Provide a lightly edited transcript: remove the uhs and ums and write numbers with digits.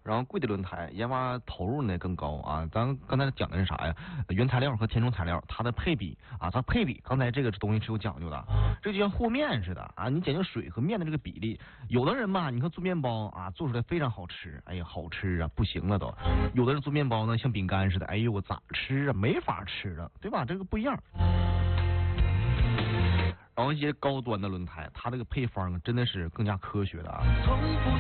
然后贵的轮胎研发投入呢更高啊。咱刚才讲的是啥呀？原材料和填充材料它的配比啊，它配比刚才这个东西是有讲究的，这就像和面似的啊，你讲究水和面的这个比例。有的人嘛，你看做面包啊，做出来非常好吃，哎呀好吃啊，不行了都。有的人做面包呢，像饼干似的，哎呦我咋吃啊，没法吃了，对吧？这个不一样。然后一些高端的轮胎，它这个配方真的是更加科学的啊。